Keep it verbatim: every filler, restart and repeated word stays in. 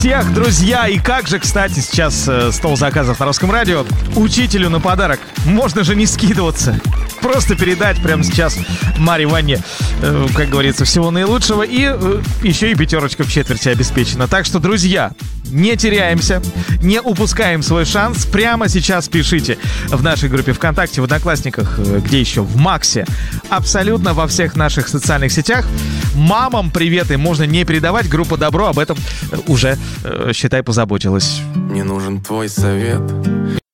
Всех, друзья, и как же, кстати, сейчас э, стол заказов на Русском радио. Учителю на подарок. Можно же не скидываться. Просто передать прямо сейчас Маре Ванне, э, как говорится, всего наилучшего. И э, еще и пятерочка в четверти обеспечена. Так что, друзья, не теряемся, не упускаем свой шанс. Прямо сейчас пишите в нашей группе ВКонтакте, в Одноклассниках, э, где еще, в Максе. Абсолютно во всех наших социальных сетях. Мамам приветы можно не передавать. Группа Добро об этом уже, считай, позаботилась. Мне нужен твой совет.